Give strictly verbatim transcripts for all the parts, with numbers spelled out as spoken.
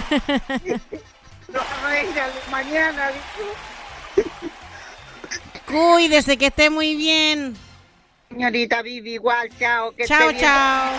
No, venga, mañana. Cuídese, que esté muy bien. Señorita Vivi, igual, chao. Que chao, esté chao.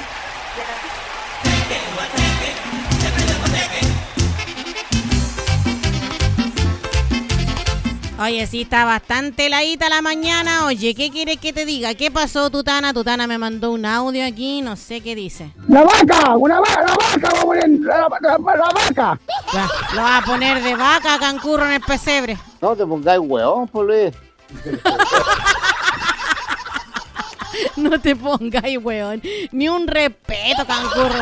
Oye, sí, está bastante heladita la mañana. Oye, ¿qué quieres que te diga? ¿Qué pasó, Tutana? Tutana me mandó un audio aquí, no sé qué dice. ¡La vaca! ¡Una vaca! ¡La vaca! ¡Vamos a poner! ¡La, la, la, la vaca! Ya, lo va a poner de vaca, Cancurro, en el pesebre. No te pongáis hueón, Luis. No te pongáis, weón. Ni un respeto, Cancurro.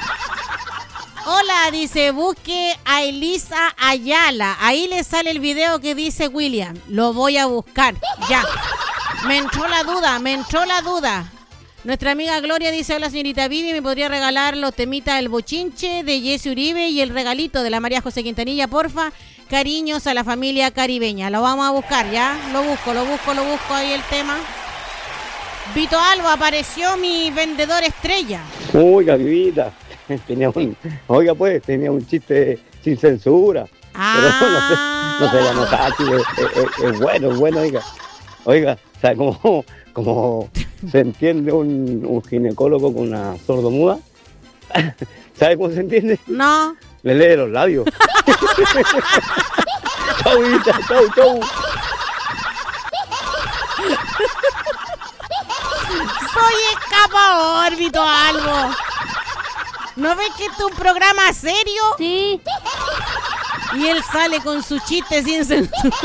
Hola, dice, busque a Elisa Ayala. Ahí le sale el video que dice William. Lo voy a buscar. Ya. Me entró la duda, me entró la duda. Nuestra amiga Gloria dice, hola señorita Vivi, ¿me podría regalar los temitas del bochinche de Jesse Uribe y el regalito de la María José Quintanilla, porfa? Cariños a la familia caribeña. Lo vamos a buscar, ¿ya? Lo busco, lo busco, lo busco ahí el tema. Vito Alba, apareció mi vendedor estrella. Oiga, vivita. Tenía un, oiga, pues, tenía un chiste sin censura. Ah. Pero no sé, no se llama tachi, es, es, es bueno, es bueno, oiga. Oiga, ¿sabe cómo, cómo se entiende un, un ginecólogo con una sordomuda? ¿Sabe cómo se entiende? No. Le lee los labios. Chau, Vita, chau, chau. Soy escapador, Vito Albo. ¿No ves que esto es un programa serio? Sí. Y él sale con su chiste sin censura.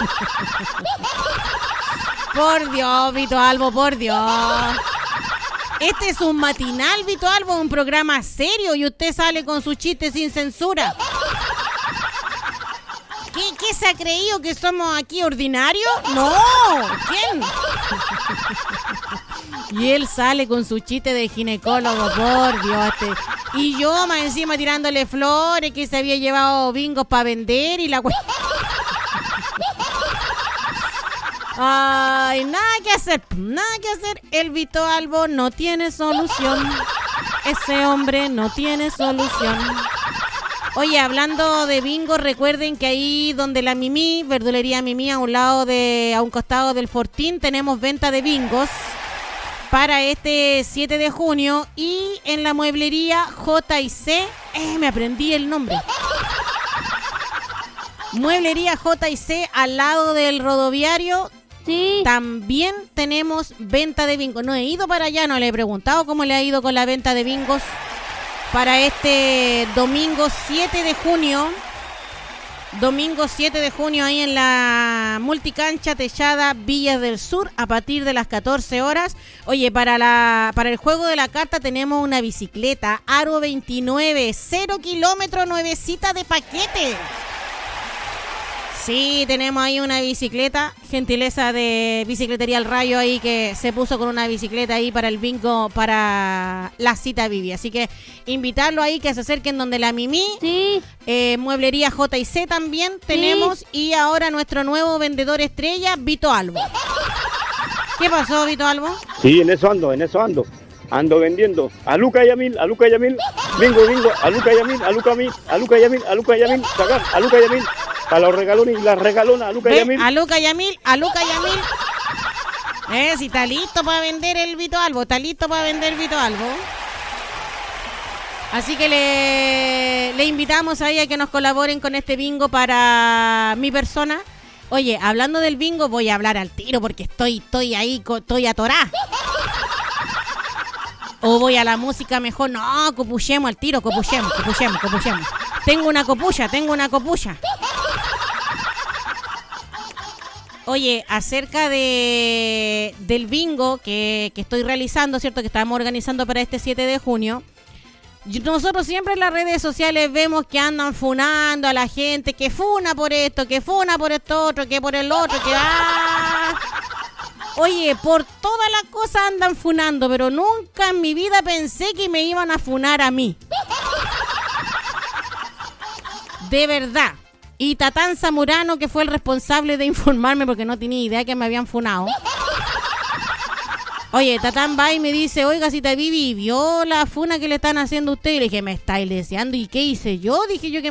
Por Dios, Vito Albo, por Dios. Este es un matinal, Vito Albo, un programa serio y usted sale con su chiste sin censura. ¿Qué, ¿Qué se ha creído? ¿Que somos aquí ordinarios? No, ¿quién? Y él sale con su chiste de ginecólogo, por Dios. Este. Y yo más encima tirándole flores, que se había llevado bingos para vender y la... Ay, nada que hacer, nada que hacer. El Vito Albo no tiene solución. Ese hombre no tiene solución. Oye, hablando de bingo, recuerden que ahí donde la Mimi, verdulería Mimi, a un lado de, a un costado del Fortín, tenemos venta de bingos para este siete de junio. Y en la mueblería J y C, eh, me aprendí el nombre. Mueblería J y C, al lado del rodoviario. Sí. También tenemos venta de bingos. No he ido para allá, no le he preguntado cómo le ha ido con la venta de bingos para este domingo siete de junio. Domingo siete de junio ahí en la multicancha techada Villas del Sur a partir de las catorce horas. Oye, para la para el juego de la carta tenemos una bicicleta Aro veintinueve, cero kilómetros, nuevecita de paquete. Sí, tenemos ahí una bicicleta, gentileza de Bicicletería El Rayo ahí, que se puso con una bicicleta ahí para el bingo, para la cita Vivi. Así que invitarlo ahí, que se acerquen donde la Mimi. Sí. Eh, Mueblería J y C también tenemos. Sí. Y ahora nuestro nuevo vendedor estrella, Vito Albo. ¿Qué pasó, Vito Albo? Sí, en eso ando, en eso ando. Ando vendiendo a Luca Yamil, a Luca Yamil, bingo, bingo, a Luca Yamil, a Luca Yamil, a Luca Yamil, a Luca Yamil, sacar, a Luca Yamil, a los regalones y las regalonas, a Luca Ve, Yamil. A Luca Yamil, a Luca Yamil. Eh, si está listo para vender el Vito Albo, está listo para vender Vito Albo. Así que le, le invitamos ahí a que nos colaboren con este bingo para mi persona. Oye, hablando del bingo, voy a hablar al tiro porque estoy, estoy ahí, estoy atorada. O voy a la música mejor. No, copuchemos al tiro, copuchemos, copuchemos, copuchemos. Tengo una copucha, tengo una copucha. Oye, acerca de del bingo que, que estoy realizando, ¿cierto? Que estamos organizando para este siete de junio. Nosotros siempre en las redes sociales vemos que andan funando a la gente, que funa por esto, que funa por esto otro, que por el otro, que... ¡ah! Oye, por todas las cosas andan funando, pero nunca en mi vida pensé que me iban a funar a mí. De verdad. Y Tatán Zamorano, que fue el responsable de informarme porque no tenía idea que me habían funado. Oye, Tatán va y me dice, oiga, si te Vivi, ¿vio la funa que le están haciendo a usted? Y le dije, me estáis deseando. ¿Y qué hice yo? Dije yo que